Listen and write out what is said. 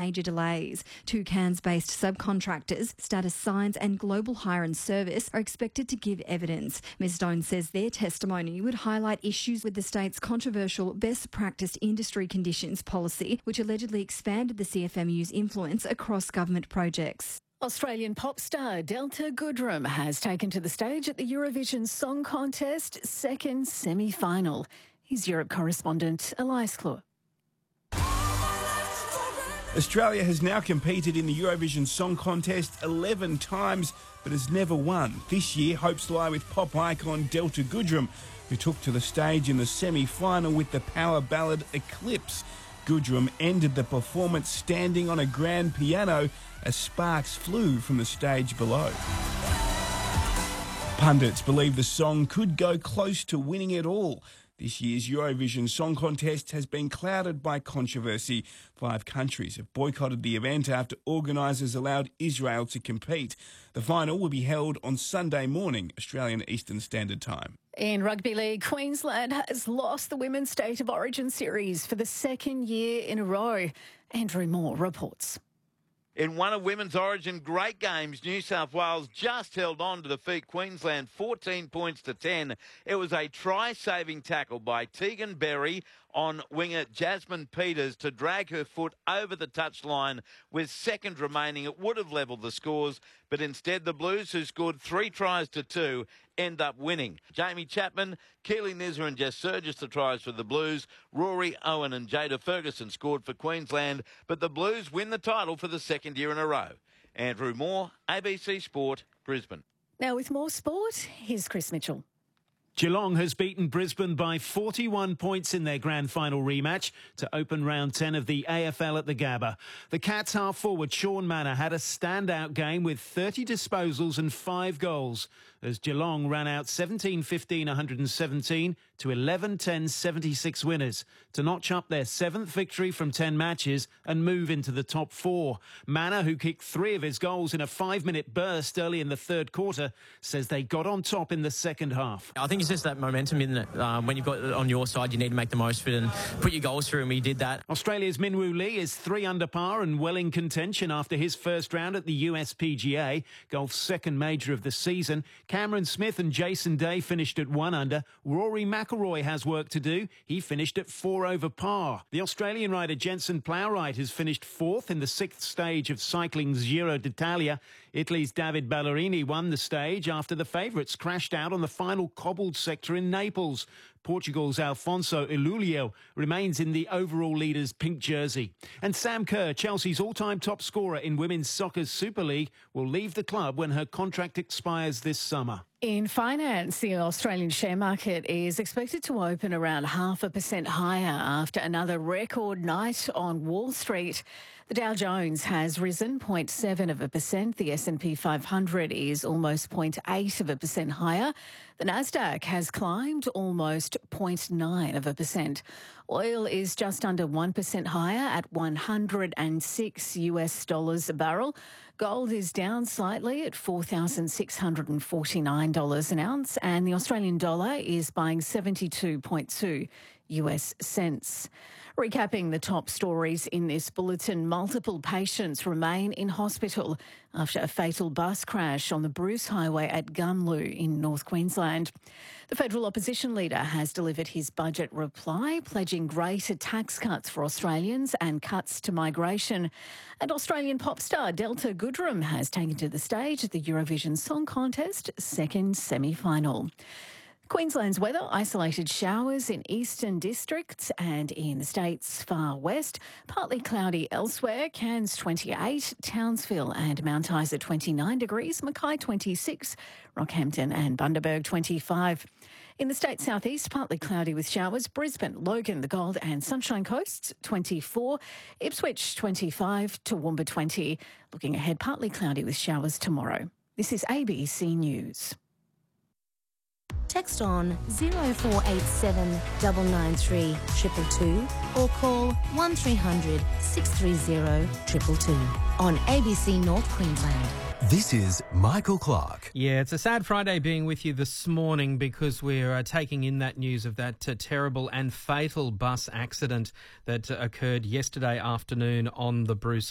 major delays. Two Cairns-based subcontractors, Status Science and Global Hire and Service, are expected to give evidence. Ms Stone says their testimony would highlight issues with the state's controversial best practice industry conditions policy, which allegedly expanded the CFMU's influence across government projects. Australian pop star Delta Goodrem has taken to the stage at the Eurovision Song Contest second semi-final. He's Europe correspondent Elias Kloor. Australia has now competed in the Eurovision Song Contest 11 times but has never won. This year, hopes lie with pop icon Delta Goodrem, who took to the stage in the semi-final with the power ballad Eclipse. Goodrem ended the performance standing on a grand piano as sparks flew from the stage below. Pundits believe the song could go close to winning it all. This year's Eurovision Song Contest has been clouded by controversy. 5 countries have boycotted the event after organisers allowed Israel to compete. The final will be held on Sunday morning, Australian Eastern Standard Time. In Rugby League, Queensland has lost the Women's State of Origin series for the second year in a row. Andrew Moore reports. In one of Women's Origin great games, New South Wales just held on to defeat Queensland 14 points to 10. It was a try-saving tackle by Tegan Berry on winger Jasmine Peters to drag her foot over the touchline with seconds remaining. It would have levelled the scores, but instead the Blues, who scored 3 tries to 2, end up winning. Jamie Chapman, Keely Nizza and Jess Surgis the tries for the Blues. Rory Owen and Jada Ferguson scored for Queensland, but the Blues win the title for the second year in a row. Andrew Moore, ABC Sport, Brisbane. Now with more sport, here's Chris Mitchell. Geelong has beaten Brisbane by 41 points in their grand final rematch to open round 10 of the AFL at the Gabba. The Cats half-forward Sean Manor had a standout game with 30 disposals and 5 goals as Geelong ran out 17-15-117 to 11-10-76 winners to notch up their 7th victory from 10 matches and move into the top 4. Manor, who kicked 3 of his goals in a 5-minute burst early in the third quarter, says they got on top in the second half. I think it's just that momentum, isn't it? When you've got it on your side, you need to make the most of it and put your goals through, and we did that. Australia's Minwoo Lee is 3 under par and well in contention after his first round at the US PGA, golf's second major of the season. Cameron Smith and Jason Day finished at 1 under. Rory McIlroy has work to do. He finished at 4 over par. The Australian rider Jensen Plowright has finished 4th in the 6th stage of cycling's Giro d'Italia. Italy's David Ballerini won the stage after the favourites crashed out on the final cobbled sector in Naples. Portugal's Alfonso Ilulio remains in the overall leader's pink jersey. And Sam Kerr, Chelsea's all-time top scorer in Women's Soccer's Super League, will leave the club when her contract expires this summer. In finance, the Australian share market is expected to open around 0.5% higher after another record night on Wall Street. The Dow Jones has risen 0.7%. The S&P 500 is almost 0.8% higher. The Nasdaq has climbed almost 0.9%. Oil is just under 1% higher at $106 a barrel. Gold is down slightly at $4,649 an ounce, and the Australian dollar is buying 72.2 US cents. Recapping the top stories in this bulletin, multiple patients remain in hospital after a fatal bus crash on the Bruce Highway at Gunloo in North Queensland. The federal opposition leader has delivered his budget reply, pledging greater tax cuts for Australians and cuts to migration. And Australian pop star Delta Goodrem has taken to the stage at the Eurovision Song Contest second semi-final. Queensland's weather, isolated showers in eastern districts and in the state's far west. Partly cloudy elsewhere. Cairns 28, Townsville and Mount Isa 29 degrees, Mackay 26, Rockhampton and Bundaberg 25. In the state's southeast, partly cloudy with showers. Brisbane, Logan, the Gold and Sunshine Coasts 24, Ipswich 25, Toowoomba 20. Looking ahead, partly cloudy with showers tomorrow. This is ABC News. Text on 0487 993 222 or call 1300 630 222 on ABC North Queensland. This is Michael Clark. Yeah, it's a sad Friday being with you this morning because we're taking in that news of that terrible and fatal bus accident that occurred yesterday afternoon on the Bruce